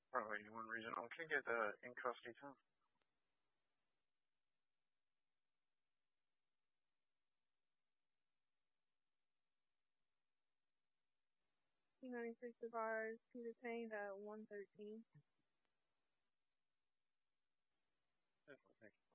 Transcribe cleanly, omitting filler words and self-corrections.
Probably one reason. I can get the in custody too. P96 advised, he detained at 113. Definitely.